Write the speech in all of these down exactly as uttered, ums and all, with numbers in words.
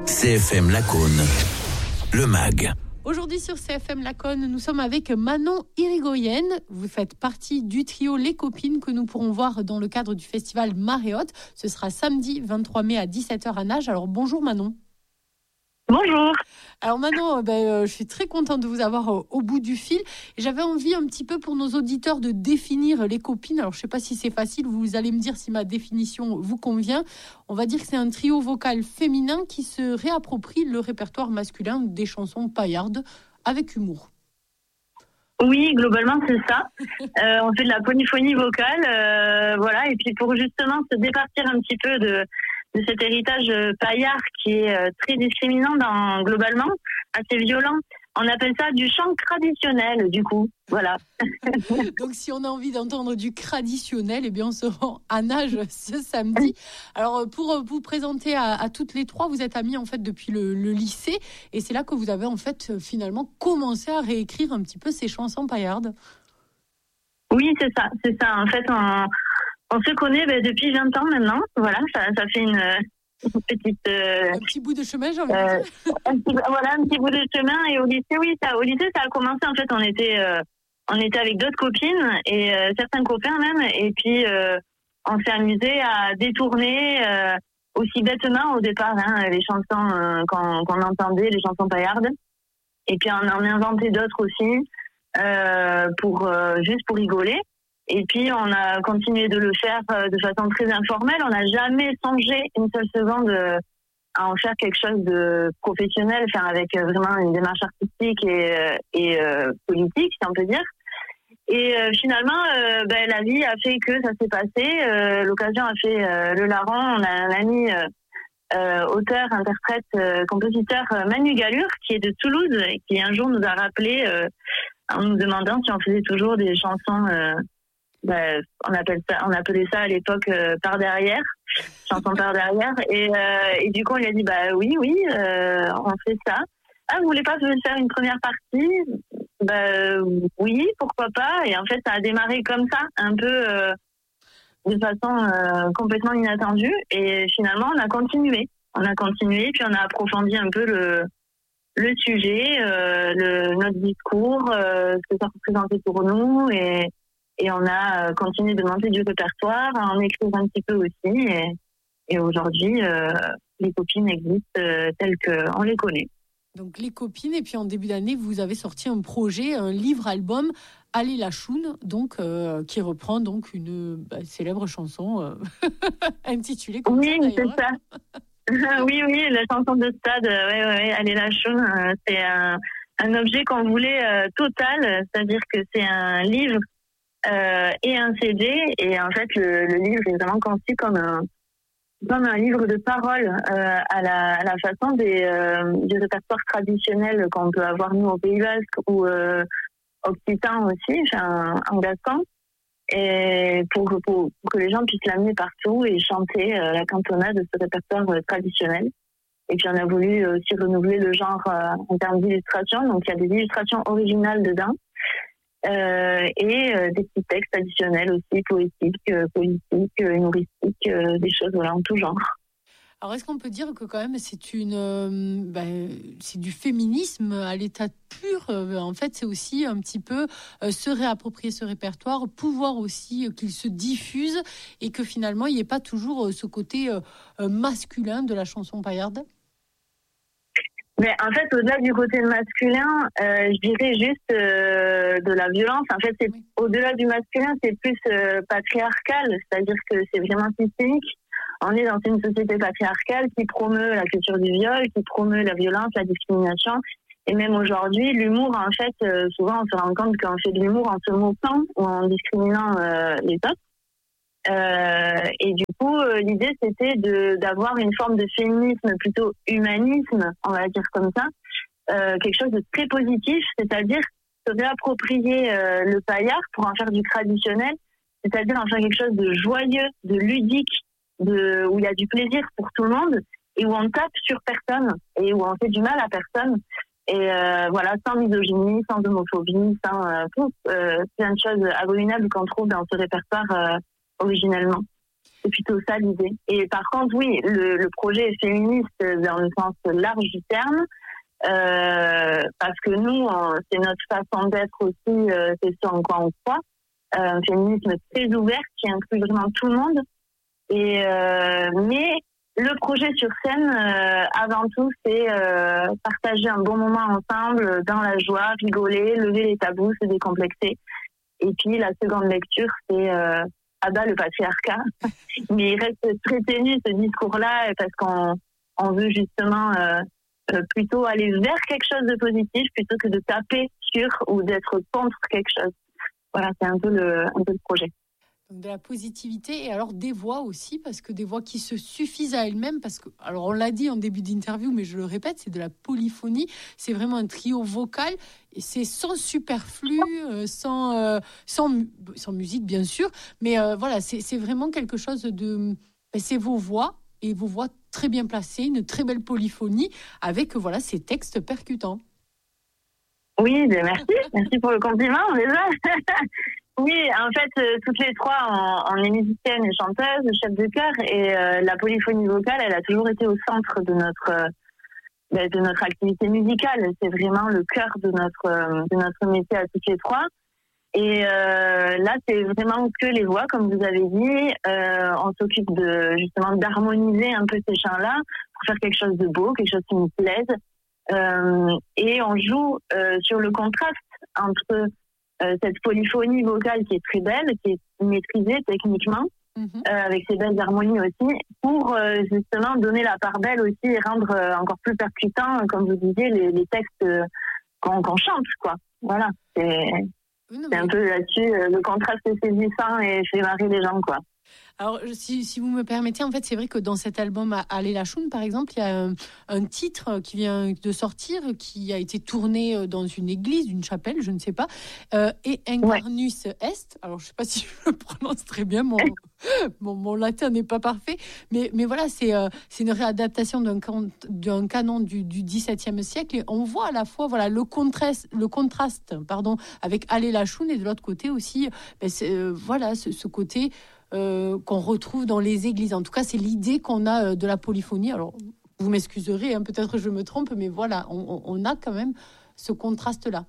C F M Lacaune, le M A G. Aujourd'hui sur C F M Lacaune, nous sommes avec Manon Irigoyen. Vous faites partie du trio Les Copines que nous pourrons voir dans le cadre du festival Marée Haute. Ce sera samedi vingt-trois mai à dix-sept heures à Nages. Alors bonjour Manon. Bonjour. Alors Manon, ben, euh, je suis très contente de vous avoir euh, au bout du fil. Et j'avais envie un petit peu pour nos auditeurs de définir les copines. Alors je ne sais pas si c'est facile, vous allez me dire si ma définition vous convient. On va dire que c'est un trio vocal féminin qui se réapproprie le répertoire masculin des chansons paillardes avec humour. Oui, globalement c'est ça. euh, on fait de la polyphonie vocale, euh, voilà. Et puis pour justement se départir un petit peu de de cet héritage paillard qui est très discriminant dans, globalement, assez violent. On appelle ça du chant traditionnel, du coup. Voilà. Donc, si on a envie d'entendre du traditionnel, eh bien, on se rend à Nages ce samedi. Alors, pour vous présenter à, à toutes les trois, vous êtes amies, en fait, depuis le, le lycée. Et c'est là que vous avez, en fait, finalement, commencé à réécrire un petit peu ces chansons paillardes. Oui, c'est ça. C'est ça. En fait, on... On se connaît ben, depuis vingt ans maintenant. Voilà, ça, ça fait une, une petite... Euh, un petit bout de chemin, j'ai envie euh, de dire. un petit, voilà, un petit bout de chemin. Et au lycée, oui, ça, au lycée, ça a commencé. En fait, on était, euh, on était avec d'autres copines et euh, certains copains même. Et puis, euh, on s'est amusé à détourner euh, aussi bêtement au départ hein, les chansons euh, qu'on, qu'on entendait, les chansons paillardes. Et puis, on en a inventé d'autres aussi euh, pour euh, juste pour rigoler. Et puis, on a continué de le faire de façon très informelle. On n'a jamais songé une seule seconde à en faire quelque chose de professionnel, faire avec vraiment une démarche artistique et, et euh, politique, si on peut dire. Et euh, finalement, euh, ben, la vie a fait que ça s'est passé. Euh, l'occasion a fait euh, le larron. On a un ami euh, euh, auteur, interprète, euh, compositeur, euh, Manu Galure, qui est de Toulouse, et qui un jour nous a rappelé euh, en nous demandant si on faisait toujours des chansons... Euh, Ben, on appelle ça, on appelait ça à l'époque euh, par derrière, chanson par derrière, et, euh, et du coup on lui a dit bah oui oui, euh, on fait ça. Ah, vous voulez pas faire une première partie? Bah oui, pourquoi pas. Et en fait ça a démarré comme ça, un peu euh, de façon euh, complètement inattendue, et finalement on a continué, on a continué, puis on a approfondi un peu le le sujet, euh, le notre discours, euh, ce que ça représentait pour nous, et Et on a continué de monter du répertoire, en écrire un petit peu aussi. Et, et aujourd'hui, euh, les copines existent euh, telles qu'on les connaît. Donc les copines, et puis en début d'année, vous avez sorti un projet, un livre-album, Allez la choune, donc, euh, qui reprend donc une bah, célèbre chanson euh, intitulée comme oui, ça d'ailleurs. C'est ça. oui, oui, la chanson de stade, euh, ouais, ouais, Allez la choune, euh, c'est un, un objet qu'on voulait euh, total, c'est-à-dire que c'est un livre Euh, et un C D, et en fait le, le livre est vraiment conçu comme un comme un livre de parole euh, à, la, à la façon des, euh, des répertoires traditionnels qu'on peut avoir nous au Pays Basque ou euh, occitan aussi, enfin, en gascon, et pour, pour, pour que les gens puissent l'amener partout et chanter euh, la cantonade de ce répertoire euh, traditionnel. Et puis on a voulu aussi renouveler le genre euh, en termes d'illustration, donc il y a des illustrations originales dedans. Euh, et euh, des petits textes additionnels aussi, poétiques, euh, politiques, euh, humoristiques, euh, des choses voilà, en tout genre. Alors, est-ce qu'on peut dire que quand même c'est une, euh, ben, c'est du féminisme à l'état pur euh, en fait, c'est aussi un petit peu euh, se réapproprier ce répertoire, pouvoir aussi euh, qu'il se diffuse et que finalement il n'y ait pas toujours euh, ce côté euh, euh, masculin de la chanson paillarde. Mais en fait, au-delà du côté masculin, euh, je dirais juste euh, de la violence. En fait, c'est, oui. Au-delà du masculin, c'est plus euh, patriarcal, c'est-à-dire que c'est vraiment systémique. On est dans une société patriarcale qui promeut la culture du viol, qui promeut la violence, la discrimination. Et même aujourd'hui, l'humour, en fait, euh, souvent on se rend compte qu'on fait de l'humour en se moquant ou en discriminant euh, les autres. Euh, et du coup, euh, l'idée, c'était de, d'avoir une forme de féminisme, plutôt humanisme, on va dire comme ça, euh, quelque chose de très positif, c'est-à-dire se réapproprier euh, le paillard pour en faire du traditionnel, c'est-à-dire en faire quelque chose de joyeux, de ludique, de, où il y a du plaisir pour tout le monde, et où on tape sur personne, et où on fait du mal à personne. Et euh, voilà, sans misogynie, sans homophobie, sans euh, tout, euh, plein de choses abominables qu'on trouve dans ce répertoire euh, originellement. c'est plutôt ça l'idée. Et par contre, oui, le, le projet est féministe dans le sens large du terme, euh, parce que nous, on, c'est notre façon d'être aussi, euh, c'est ce en quoi on croit. Euh, un féminisme très ouvert qui inclut vraiment tout le monde. Et euh, mais le projet sur scène, euh, avant tout, c'est euh, partager un bon moment ensemble, dans la joie, rigoler, lever les tabous, se décomplexer. Et puis la seconde lecture, c'est euh, abat le patriarcat. Mais il reste très ténu ce discours-là parce qu'on on veut justement euh, plutôt aller vers quelque chose de positif plutôt que de taper sur ou d'être contre quelque chose. Voilà, c'est un peu le, un peu le projet. Donc de la positivité et alors des voix aussi, parce que des voix qui se suffisent à elles-mêmes, parce que, alors on l'a dit en début d'interview, mais je le répète, c'est de la polyphonie, c'est vraiment un trio vocal, et c'est sans superflu, euh, sans, euh, sans, sans musique bien sûr, mais euh, voilà, c'est, c'est vraiment quelque chose de... Ben, c'est vos voix, et vos voix très bien placées, une très belle polyphonie, avec voilà ces textes percutants. Oui, ben merci, merci pour le compliment déjà. Oui, en fait, euh, toutes les trois, on, on est musiciennes et chanteuses, chef de chœur, et euh, la polyphonie vocale, elle a toujours été au centre de notre euh, de notre activité musicale. C'est vraiment le cœur de notre euh, de notre métier à toutes les trois. Et euh, là, c'est vraiment que les voix, comme vous avez dit. Euh, on s'occupe de justement d'harmoniser un peu ces chants-là pour faire quelque chose de beau, quelque chose qui nous plaise. Euh, et on joue euh, sur le contraste entre Euh, cette polyphonie vocale qui est très belle, qui est maîtrisée techniquement, mm-hmm. euh, avec ses belles harmonies aussi, pour euh, justement donner la part belle aussi et rendre euh, encore plus percutant, comme vous disiez, les, les textes euh, qu'on, qu'on chante, quoi. Voilà, c'est, oui, non, c'est mais... un peu là-dessus, euh, le contraste est saisissant et fait marrer les gens, quoi. Alors, si, si vous me permettez, en fait, c'est vrai que dans cet album Allez la Choune, par exemple, il y a un, un titre qui vient de sortir, qui a été tourné dans une église, une chapelle, je ne sais pas, euh, et Incarnus ouais. Est. Alors, je ne sais pas si je le prononce très bien, mon, mon, mon latin n'est pas parfait, mais, mais voilà, c'est, euh, c'est une réadaptation d'un, can, d'un canon du, du XVIIe siècle, et on voit à la fois voilà, le contraste, le contraste pardon, avec Allez la Choune, et de l'autre côté aussi, ben, c'est, euh, voilà, ce, ce côté... Euh, qu'on retrouve dans les églises. En tout cas, c'est l'idée qu'on a euh, de la polyphonie. Alors, vous m'excuserez, hein, peut-être je me trompe, mais voilà, on, on a quand même ce contraste-là.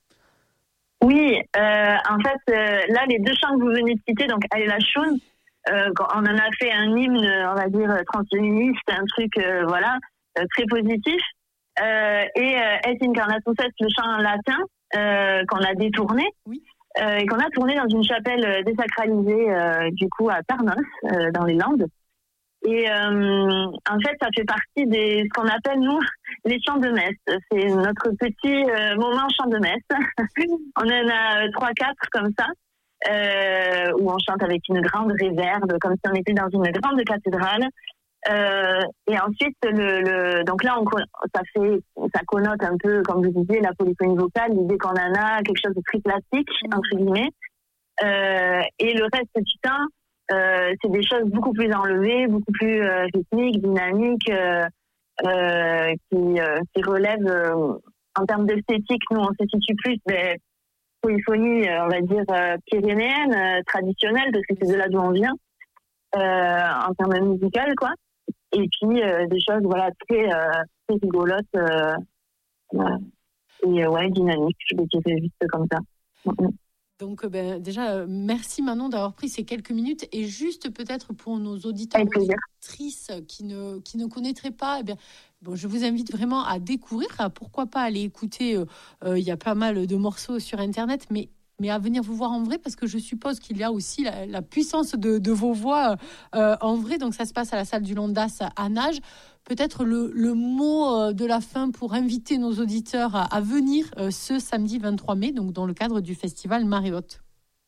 Oui, euh, en fait, euh, là, les deux chants que vous venez de citer, donc Allez la Choune, euh, on en a fait un hymne, on va dire, transféministe, un truc, euh, voilà, euh, très positif. Euh, et euh, Et Incarnatus Est, le chant latin, euh, qu'on a détourné. Oui. Euh, et qu'on a tourné dans une chapelle désacralisée, euh, du coup, à Tarnos, euh, dans les Landes. Et euh, en fait, ça fait partie des ce qu'on appelle, nous, les chants de messe. C'est notre petit euh, moment chant de messe. On en a trois, quatre comme ça, euh, où on chante avec une grande réverbe, comme si on était dans une grande cathédrale. Euh, et ensuite, le, le, donc là, on, ça fait, ça connote un peu, comme vous disiez, la polyphonie vocale, l'idée qu'on en a, quelque chose de très classique, entre guillemets. Euh, et le reste du temps, euh, c'est des choses beaucoup plus enlevées, beaucoup plus euh, rythmiques, dynamiques, euh, euh, qui, euh, qui relèvent, euh, en termes d'esthétique, nous, on se situe plus des polyphonies, euh, on va dire, euh, pyrénéennes, euh, traditionnelles, parce que c'est de là d'où on vient, euh, en termes musicaux, quoi. Et puis euh, des choses voilà très euh, très rigolotes euh, euh, et euh, ouais dynamiques, je vais dire juste comme ça. Mm-hmm. Donc ben déjà merci Manon d'avoir pris ces quelques minutes, et juste peut-être pour nos auditeurs et auditrices qui ne qui ne connaîtraient pas, eh bien bon, je vous invite vraiment à découvrir, à pourquoi pas aller écouter, il euh, euh, y a pas mal de morceaux sur internet, mais mais à venir vous voir en vrai, parce que je suppose qu'il y a aussi la, la puissance de, de vos voix euh, en vrai. Donc ça se passe à la salle du Londas à Nages. Peut-être le, le mot de la fin pour inviter nos auditeurs à, à venir euh, ce samedi vingt-trois mai, donc dans le cadre du festival Marée Haute.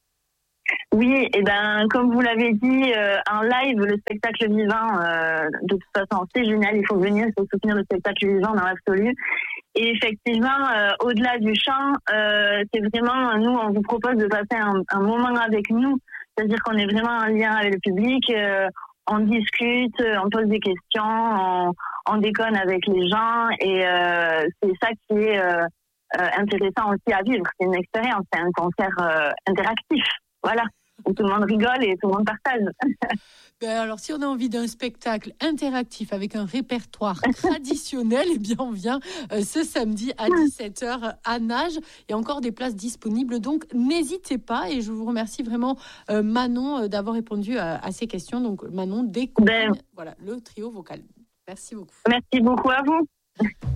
Oui, et ben comme vous l'avez dit, euh, en live, le spectacle vivant, euh, de toute façon, c'est génial. Il faut venir, il faut soutenir le spectacle vivant dans l'absolu. Et effectivement, euh, au-delà du chant, euh, c'est vraiment, nous, on vous propose de passer un, un moment avec nous. C'est-à-dire qu'on est vraiment en lien avec le public, euh, on discute, on pose des questions, on, on déconne avec les gens, et euh, c'est ça qui est euh, euh, intéressant aussi à vivre. C'est une expérience, c'est un concert euh, interactif. Voilà. où tout le monde rigole et tout le monde partage. Ben alors, si on a envie d'un spectacle interactif avec un répertoire traditionnel, eh bien, on vient euh, ce samedi à dix-sept heures à Nage. Il y a encore des places disponibles, donc n'hésitez pas. Et je vous remercie vraiment, euh, Manon, euh, d'avoir répondu à, à ces questions. Donc, Manon, des copines, ben, voilà, le trio vocal. Merci beaucoup. Merci beaucoup à vous.